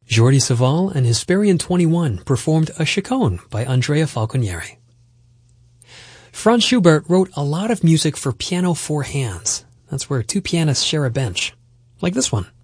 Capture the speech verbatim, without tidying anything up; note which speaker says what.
Speaker 1: Jordi Savall and Hesperian twenty-one performed a chaconne by Andrea Falconieri. Franz Schubert wrote a lot of music for piano four hands. That's where two pianists share a bench, like this one.